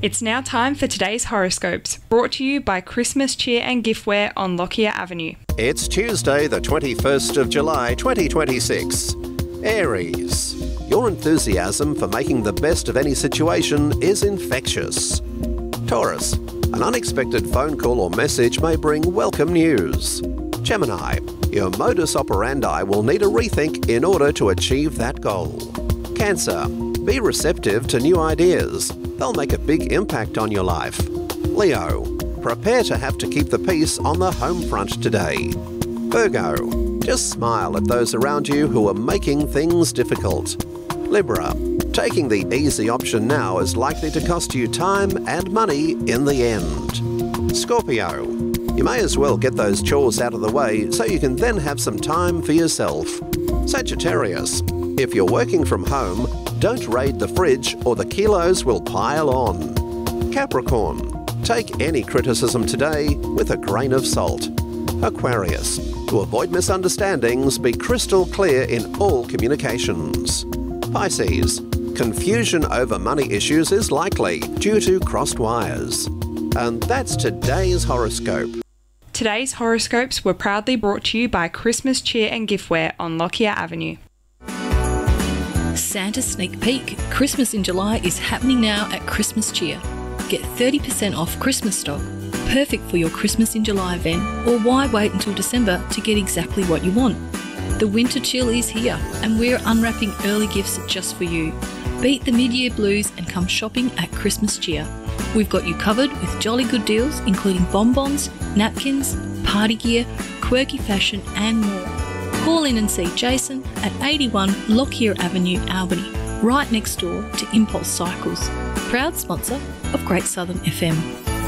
It's now time for today's horoscopes, brought to you by Christmas Cheer and Giftware on Lockyer Avenue. It's Tuesday, the 21st of July, 2026. Aries. Your enthusiasm for making the best of any situation is infectious. Taurus. An unexpected phone call or message may bring welcome news. Gemini. Your modus operandi will need a rethink in order to achieve that goal. Cancer. Be receptive to new ideas. They'll make a big impact on your life. Leo. Prepare to have to keep the peace on the home front today. Virgo. Just smile at those around you who are making things difficult. Libra. Taking the easy option now is likely to cost you time and money in the end. Scorpio. You may as well get those chores out of the way so you can then have some time for yourself. Sagittarius. If you're working from home, don't raid the fridge or the kilos will pile on. Capricorn. Take any criticism today with a grain of salt. Aquarius. To avoid misunderstandings, be crystal clear in all communications. Pisces. Confusion over money issues is likely due to crossed wires. And that's today's horoscope. Today's horoscopes were proudly brought to you by Christmas Cheer and Giftware on Lockyer Avenue. Santa Sneak Peek. Christmas in July is happening now at Christmas Cheer. Get 30% off Christmas stock. Perfect for your Christmas in July event, or why wait until December to get exactly what you want? The winter chill is here, and we're unwrapping early gifts just for you. Beat the mid-year blues and come shopping at Christmas Cheer. We've got you covered with jolly good deals, including bonbons, napkins, party gear, quirky fashion and more. Call in and see Jason at 81 Lockyer Avenue, Albany, right next door to Impulse Cycles, proud sponsor of Great Southern FM.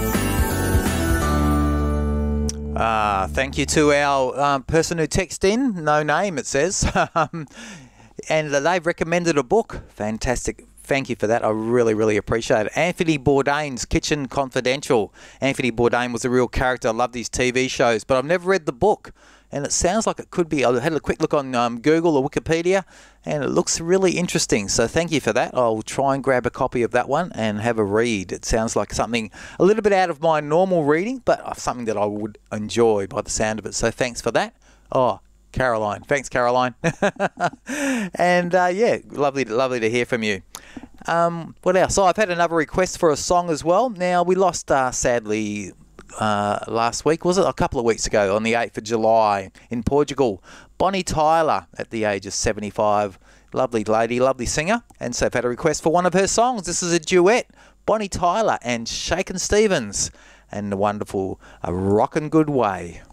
Thank you to our person who texted in, no name it says, and they've recommended a book. Fantastic. Thank you for that. I really, really appreciate it. Anthony Bourdain's Kitchen Confidential. Anthony Bourdain was a real character. I loved his TV shows, but I've never read the book. And it sounds like it could be. I had a quick look on Google or Wikipedia, and it looks really interesting. So thank you for that. I'll try and grab a copy of that one and have a read. It sounds like something a little bit out of my normal reading, but something that I would enjoy by the sound of it. So thanks for that. Oh, Caroline. Thanks, Caroline. And yeah, lovely to hear from you. What else? Oh, I've had another request for a song as well. Now, we lost, sadly, last week, was it? A couple of weeks ago on the 8th of July in Portugal. Bonnie Tyler at the age of 75. Lovely lady, lovely singer. And so I've had a request for one of her songs. This is a duet. Bonnie Tyler and Shakin' Stevens. And the wonderful A Rockin' Good Way.